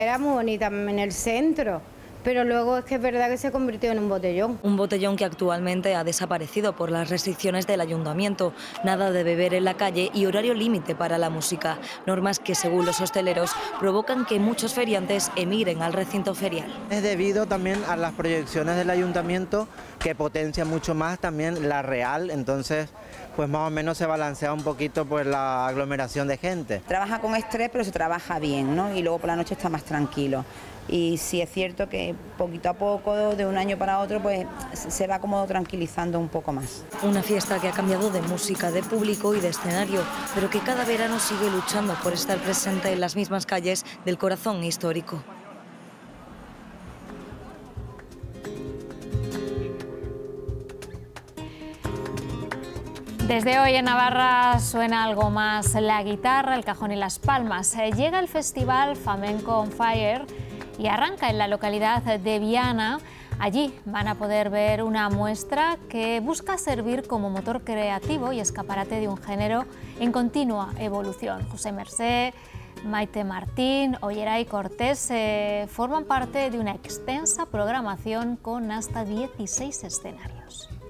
Era muy bonita en el centro, pero luego es que es verdad que se convirtió en un botellón. Un botellón que actualmente ha desaparecido por las restricciones del ayuntamiento. Nada de beber en la calle y horario límite para la música. Normas que, según los hosteleros, provocan que muchos feriantes emigren al recinto ferial. Es debido también a las proyecciones del ayuntamiento, que potencia mucho más también la real, entonces pues más o menos se balancea un poquito pues la aglomeración de gente. Trabaja con estrés, pero se trabaja bien, ¿no? Y luego por la noche está más tranquilo. Y sí es cierto que poquito a poco, de un año para otro, pues se va como tranquilizando un poco más. Una fiesta que ha cambiado de música, de público y de escenario, pero que cada verano sigue luchando por estar presente en las mismas calles del corazón histórico. Desde hoy en Navarra suena algo más la guitarra, el cajón y las palmas. Llega el festival Flamenco on Fire y arranca en la localidad de Viana. Allí van a poder ver una muestra que busca servir como motor creativo y escaparate de un género en continua evolución. José Mercé, Maite Martín, Olleray Cortés forman parte de una extensa programación con hasta 16 escenarios.